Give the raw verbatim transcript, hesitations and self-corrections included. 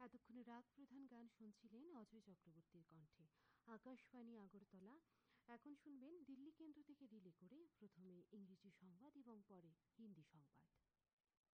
এতক্ষণে রাগ প্রধান গান শুনছিলেন অজয় চক্রবর্তীর কণ্ঠে। আকাশবাণী আগরতলা। এখন শুনবেন দিল্লি কেন্দ্র থেকে রিলে করে প্রথমে